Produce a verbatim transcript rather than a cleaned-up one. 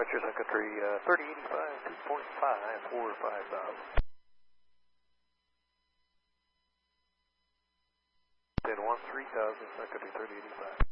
Roger, Sun Country, uh, thirty eighty-five, two point five four five thousand. ten one, three thousand, Sun Country thirty eighty-five.